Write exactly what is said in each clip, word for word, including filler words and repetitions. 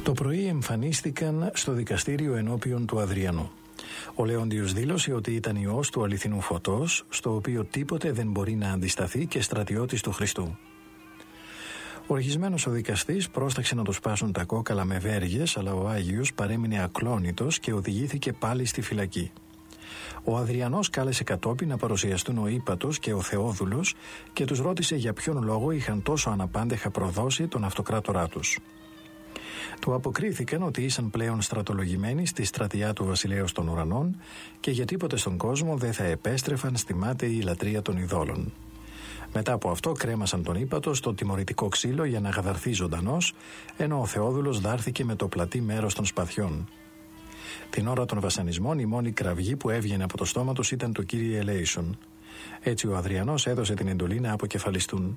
Το πρωί εμφανίστηκαν στο δικαστήριο ενώπιον του Αδριανού. Ο Λέοντιος δήλωσε ότι ήταν ιός του αληθινού φωτός, στο οποίο τίποτε δεν μπορεί να αντισταθεί και στρατιώτης του Χριστού. Οργισμένος ο δικαστής πρόσταξε να του σπάσουν τα κόκαλα με βέργες, αλλά ο Άγιος παρέμεινε ακλόνητος και οδηγήθηκε πάλι στη φυλακή. Ο Αδριανός κάλεσε κατόπιν να παρουσιαστούν ο ύπατος και ο Θεόδουλος και τους ρώτησε για ποιον λόγο είχαν τόσο αναπάντεχα προδώσει τον αυτοκράτορά τους. Του αποκρίθηκαν ότι ήσαν πλέον στρατολογημένοι στη στρατιά του βασιλέως των ουρανών και για τίποτε στον κόσμο δεν θα επέστρεφαν στη μάταιη λατρεία των ειδόλων. Μετά από αυτό κρέμασαν τον ύπατο στο τιμωρητικό ξύλο για να γαδαρθεί ζωντανός, ενώ ο Θεόδουλος δάρθηκε με το πλατή μέρος των σπαθιών. Την ώρα των βασανισμών η μόνη κραυγή που έβγαινε από το στόμα τους ήταν το «Κύριε ελέησον». Έτσι ο Αδριανός έδωσε την εντολή να αποκεφαλιστούν.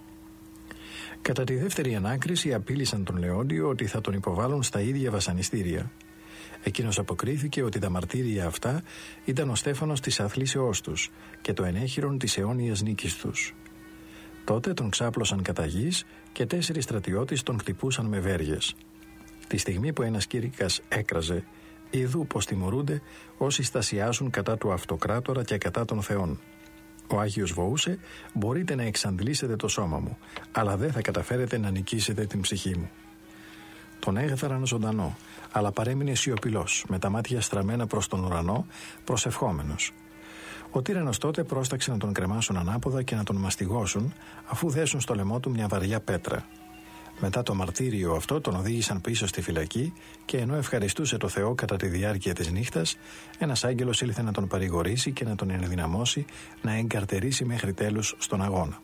Κατά τη δεύτερη ανάκριση απείλησαν τον Λεόντιο ότι θα τον υποβάλουν στα ίδια βασανιστήρια. Εκείνος αποκρίθηκε ότι τα μαρτύρια αυτά ήταν ο στέφανος της αθλήσεώς τους και το ενέχειρον της αιώνιας νίκης τους. Τότε τον ξάπλωσαν κατά γης και τέσσερις στρατιώτες τον χτυπούσαν με βέργες. Τη στιγμή που ένας κήρυκας έκραζε, «Ιδού πως τιμωρούνται όσοι στασιάζουν κατά του αυτοκράτορα και κατά των θεών». Ο Άγιος βοούσε, «Μπορείτε να εξαντλήσετε το σώμα μου, αλλά δεν θα καταφέρετε να νικήσετε την ψυχή μου». Τον έγδαραν ζωντανό, αλλά παρέμεινε σιωπηλός, με τα μάτια στραμμένα προς τον ουρανό, προσευχόμενος. Ο τύραννος τότε πρόσταξε να τον κρεμάσουν ανάποδα και να τον μαστιγώσουν, αφού δέσουν στο λαιμό του μια βαριά πέτρα. Μετά το μαρτύριο αυτό τον οδήγησαν πίσω στη φυλακή και ενώ ευχαριστούσε το Θεό κατά τη διάρκεια της νύχτας, ένας άγγελος ήλθε να τον παρηγορήσει και να τον ενδυναμώσει να εγκαρτερήσει μέχρι τέλους στον αγώνα.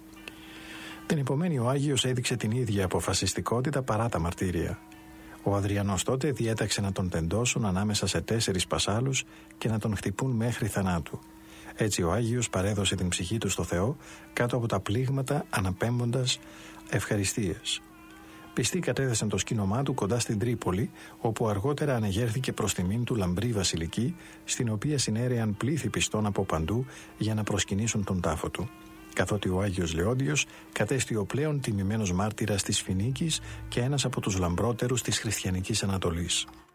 Την επομένη ο Άγιος έδειξε την ίδια αποφασιστικότητα παρά τα μαρτύρια. Ο Αδριανός τότε διέταξε να τον τεντώσουν ανάμεσα σε τέσσερις πασάλους και να τον χτυπούν μέχρι θανάτου. Έτσι ο Άγιος παρέδωσε την ψυχή του στο Θεό κάτω από τα πλήγματα αναπέμποντας ευχαριστίες. Πιστοί κατέθεσαν το σκήνομά του κοντά στην Τρίπολη, όπου αργότερα ανεγέρθηκε προς τιμήν του λαμπρή βασιλική, στην οποία συνέρεαν πλήθη πιστών από παντού για να προσκυνήσουν τον τάφο του. Καθότι ο Άγιος Λεόντιος κατέστη ο πλέον τιμημένος μάρτυρας της Φινίκης και ένας από τους λαμπρότερους της χριστιανικής Ανατολής.